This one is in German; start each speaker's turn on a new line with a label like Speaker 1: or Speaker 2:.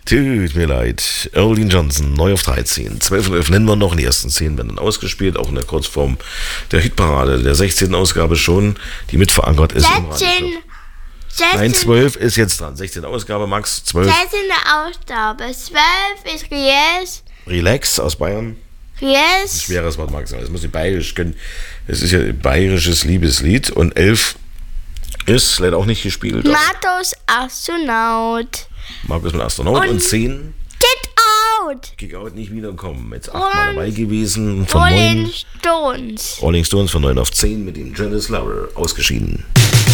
Speaker 1: Tut mir leid. Erling Johnson, neu auf 13. 12 und 11 nennen wir noch. Die ersten 10 werden dann ausgespielt, auch in der Kurzform der Hitparade der 16. Ausgabe schon, die mit verankert ist.
Speaker 2: 16.
Speaker 1: Nein, 12 ist jetzt dran. 16. Ausgabe, Max, 12.
Speaker 2: 16. Ausgabe. 12 ist Ries.
Speaker 1: Relax aus Bayern.
Speaker 2: Ries.
Speaker 1: Schweres Wort, Max. Das muss ich bayerisch können. Es ist ja ein bayerisches Liebeslied. Und 11 ist leider auch nicht gespielt.
Speaker 2: Markus Astronaut.
Speaker 1: Markus mit Astronaut. Und 10.
Speaker 2: Get Out.
Speaker 1: Kick Out nicht wiederkommen. Jetzt 8 Mal dabei gewesen.
Speaker 2: Rolling Stones.
Speaker 1: Rolling Stones von 9 auf 10 mit dem Janice Lover ausgeschieden.